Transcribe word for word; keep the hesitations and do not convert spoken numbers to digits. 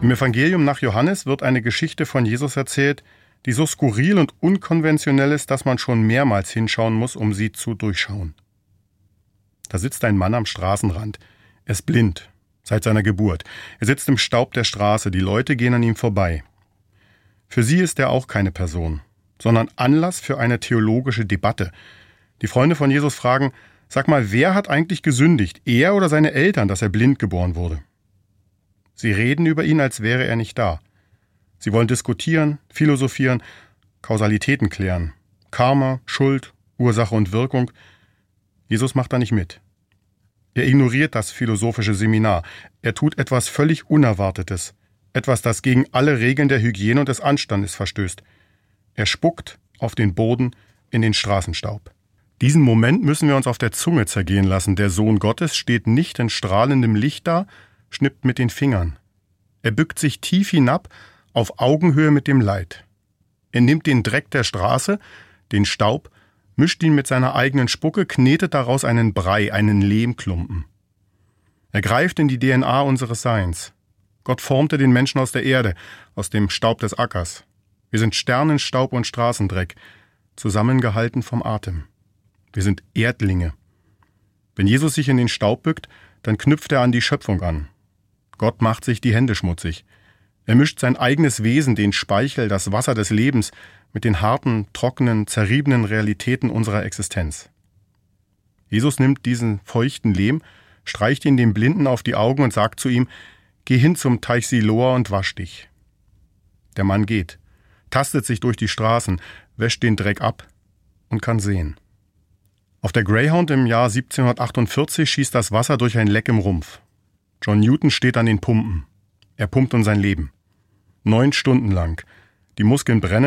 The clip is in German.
Im Evangelium nach Johannes wird eine Geschichte von Jesus erzählt, die so skurril und unkonventionell ist, dass man schon mehrmals hinschauen muss, um sie zu durchschauen. Da sitzt ein Mann am Straßenrand. Er ist blind, seit seiner Geburt. Er sitzt im Staub der Straße, die Leute gehen an ihm vorbei. Für sie ist er auch keine Person, sondern Anlass für eine theologische Debatte. Die Freunde von Jesus fragen, sag mal, wer hat eigentlich gesündigt, er oder seine Eltern, dass er blind geboren wurde? Sie reden über ihn, als wäre er nicht da. Sie wollen diskutieren, philosophieren, Kausalitäten klären. Karma, Schuld, Ursache und Wirkung. Jesus macht da nicht mit. Er ignoriert das philosophische Seminar. Er tut etwas völlig Unerwartetes. Etwas, das gegen alle Regeln der Hygiene und des Anstandes verstößt. Er spuckt auf den Boden in den Straßenstaub. Diesen Moment müssen wir uns auf der Zunge zergehen lassen. Der Sohn Gottes steht nicht in strahlendem Licht da, schnippt mit den Fingern. Er bückt sich tief hinab, auf Augenhöhe mit dem Leid. Er nimmt den Dreck der Straße, den Staub, mischt ihn mit seiner eigenen Spucke, knetet daraus einen Brei, einen Lehmklumpen. Er greift in die D N A unseres Seins. Gott formte den Menschen aus der Erde, aus dem Staub des Ackers. Wir sind Sternenstaub und Straßendreck, zusammengehalten vom Atem. Wir sind Erdlinge. Wenn Jesus sich in den Staub bückt, dann knüpft er an die Schöpfung an. Gott macht sich die Hände schmutzig. Er mischt sein eigenes Wesen, den Speichel, das Wasser des Lebens, mit den harten, trockenen, zerriebenen Realitäten unserer Existenz. Jesus nimmt diesen feuchten Lehm, streicht ihn dem Blinden auf die Augen und sagt zu ihm, geh hin zum Teich Siloa und wasch dich. Der Mann geht, tastet sich durch die Straßen, wäscht den Dreck ab und kann sehen. Auf der Greyhound im Jahr siebzehnhundertachtundvierzig schießt das Wasser durch ein Leck im Rumpf. John Newton steht an den Pumpen. Er pumpt um sein Leben. Neun Stunden lang. Die Muskeln brennen.